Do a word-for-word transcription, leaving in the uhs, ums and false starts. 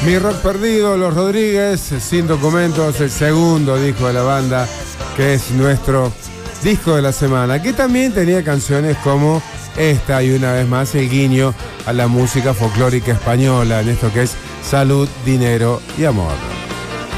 Mi rock perdido, Los Rodríguez, Sin Documentos, el segundo disco de la banda, que es nuestro disco de la semana, que también tenía canciones como esta y una vez más el guiño a la música folclórica española, en esto que es Salud, Dinero y Amor.